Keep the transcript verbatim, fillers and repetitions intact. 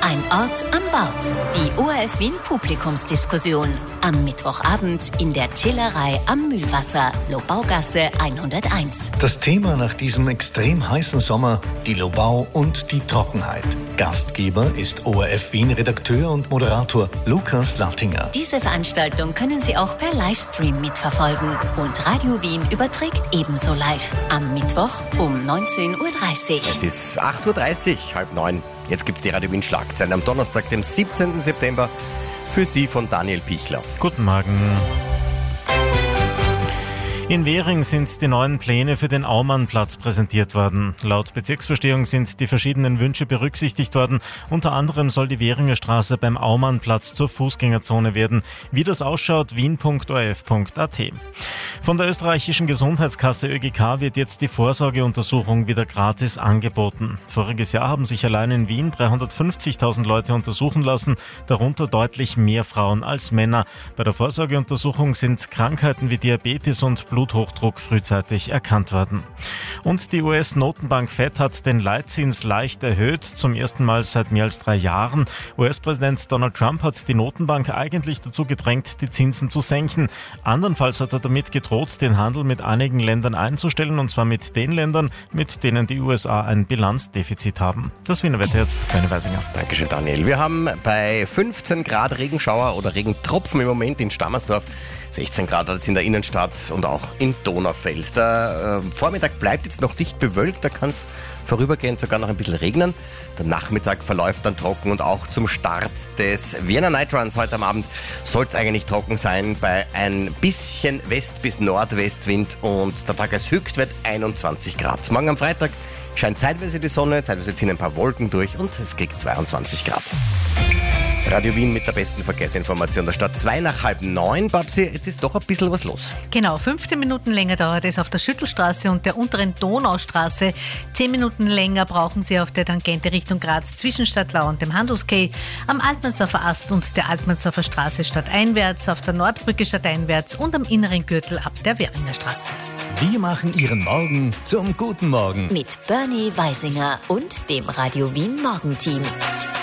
ein Ort am Wort. Die O R F Wien Publikumsdiskussion. Am Mittwochabend in der Chillerei am Mühlwasser, Lobaugasse hunderteins. Das Thema nach diesem extrem heißen Sommer, die Lobau und die Trockenheit. Gastgeber ist O R F Wien Redakteur und Moderator Lukas Lattinger. Diese Veranstaltung können Sie auch per Livestream mitverfolgen. Und Radio Wien überträgt ebenso live. Am Mittwoch um neunzehn Uhr dreißig. Es ist acht Uhr dreißig, halb neun. Jetzt gibt's die Radio Wien Schlagzeilen am Donnerstag, dem siebzehnten September. Für Sie von Daniel Pichler. Guten Morgen. In Währing sind die neuen Pläne für den Aumannplatz präsentiert worden. Laut Bezirksvorstehung sind die verschiedenen Wünsche berücksichtigt worden. Unter anderem soll die Währinger Straße beim Aumannplatz zur Fußgängerzone werden. Wie das ausschaut, wien punkt o r f punkt a t. Von der österreichischen Gesundheitskasse Ö G K wird jetzt die Vorsorgeuntersuchung wieder gratis angeboten. Voriges Jahr haben sich allein in Wien dreihundertfünfzigtausend Leute untersuchen lassen, darunter deutlich mehr Frauen als Männer. Bei der Vorsorgeuntersuchung sind Krankheiten wie Diabetes und Bluthochdruck frühzeitig erkannt worden. Und die U S-Notenbank Fed hat den Leitzins leicht erhöht, zum ersten Mal seit mehr als drei Jahren. U S-Präsident Donald Trump hat die Notenbank eigentlich dazu gedrängt, die Zinsen zu senken. Andernfalls hat er damit gedroht, den Handel mit einigen Ländern einzustellen, und zwar mit den Ländern, mit denen die U S A ein Bilanzdefizit haben. Das Wiener Wetter jetzt, Benny Weisinger. Dankeschön, Daniel. Wir haben bei fünfzehn Grad Regenschauer oder Regentropfen im Moment in Stammersdorf. sechzehn Grad hat es in der Innenstadt und auch in Donaufeld. Der äh, Vormittag bleibt jetzt noch dicht bewölkt, da kann es vorübergehend sogar noch ein bisschen regnen. Der Nachmittag verläuft dann trocken und auch zum Start des Vienna Night Runs heute am Abend soll es eigentlich trocken sein bei ein bisschen West- bis Nordwestwind und der Tageshöchstwert einundzwanzig Grad. Morgen am Freitag scheint zeitweise die Sonne, zeitweise ziehen ein paar Wolken durch und es kriegt zweiundzwanzig Grad. Radio Wien mit der besten Verkehrsinformation der Stadt. Zwei nach halb neun, Babsi, jetzt ist doch ein bisschen was los. Genau, fünfzehn Minuten länger dauert es auf der Schüttelstraße und der unteren Donaustraße. Zehn Minuten länger brauchen Sie auf der Tangente Richtung Graz zwischen Stadtlau und dem Handelskay. Am Altmannsdorfer Ast und der Altmannsdorfer Straße stadteinwärts, auf der Nordbrücke stadteinwärts und am inneren Gürtel ab der Währinger Straße. Wir machen Ihren Morgen zum guten Morgen. Mit Bernie Weisinger und dem Radio Wien Morgenteam.